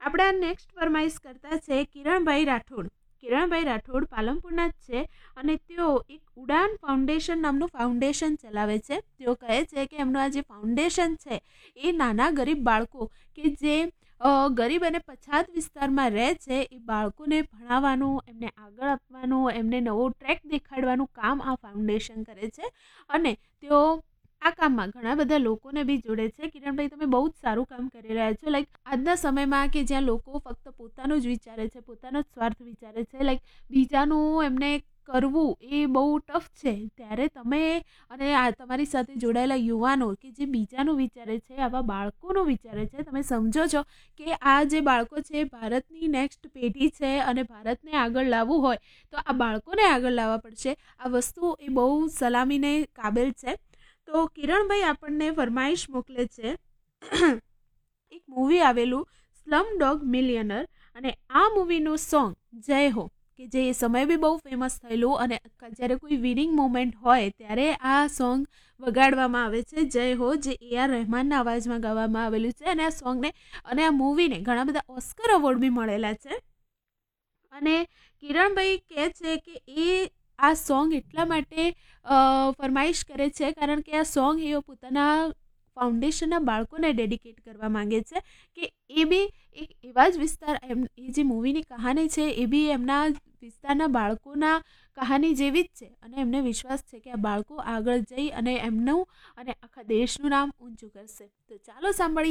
આપણા નેક્સ્ટ ફરમાઈશ કરતા છે કિરણભાઈ રાઠોડ. કિરણભાઈ રાઠોડ પાલનપુરના જ છે અને તેઓ એક ઉડાન ફાઉન્ડેશન નામનું ફાઉન્ડેશન ચલાવે છે. તેઓ કહે છે કે એમનું આ જે ફાઉન્ડેશન છે એ નાના ગરીબ બાળકો કે જે ગરીબ અને પછાત વિસ્તારમાં રહે છે એ બાળકોને ભણાવવાનું, એમને આગળ આપવાનું, એમને નવો ટ્રેક દેખાડવાનું કામ આ ફાઉન્ડેશન કરે છે અને તેઓ આ કામમાં ઘણા બધા લોકોને બી જોડે છે. કિરણભાઈ, તમે બહુ જ સારું કામ કરી રહ્યા છો. લાઈક આજના સમયમાં કે જ્યાં લોકો ફક્ત પોતાનું જ વિચારે છે, પોતાનો જ સ્વાર્થ વિચારે છે, લાઈક બીજાનું એમને કરવું એ બહુ ટફ છે, ત્યારે તમે અને આ તમારી સાથે જોડાયેલા યુવાનો કે જે બીજાનું વિચારે છે, આવા બાળકોનું વિચારે છે, તમે સમજો છો કે આ જે બાળકો છે ભારતની નેક્સ્ટ પેઢી છે અને ભારતને આગળ લાવવું હોય તો આ બાળકોને આગળ લાવવા પડશે. આ વસ્તુ એ બહુ સલામીને કાબિલ છે. તો કિરણભાઈ આપણને ફરમાઈશ મોકલે છે એક મૂવી આવેલું સ્લમ ડોગ મિલિયનર, અને આ મૂવીનું સોંગ જય હો કે જે સમય બી બહુ ફેમસ થયેલું અને જ્યારે કોઈ વિનિંગ મોમેન્ટ હોય ત્યારે આ સોંગ વગાડવામાં આવે છે, જય હો, જે AR રહેમાનના અવાજમાં ગાવામાં આવેલું છે. અને આ સોંગને અને આ મૂવીને ઘણા બધા ઓસ્કર એવોર્ડ બી મળેલા છે. અને કિરણભાઈ કહે છે કે એ આ સોંગ એટલા માટે ફરમાઈશ કરે છે કારણ કે આ સોંગ એ પોતાના ફાઉન્ડેશનના બાળકોને ડેડિકેટ કરવા માંગે છે કે એ બી એક એવા જ વિસ્તાર, એ જે મૂવીની કહાની છે એ બી એમના વિસ્તારના બાળકોના કહાની જેવી જ છે અને એમને વિશ્વાસ છે કે આ બાળકો આગળ જઈ અને એમનું અને આખા દેશનું નામ ઊંચું કરશે. તો ચાલો સાંભળીએ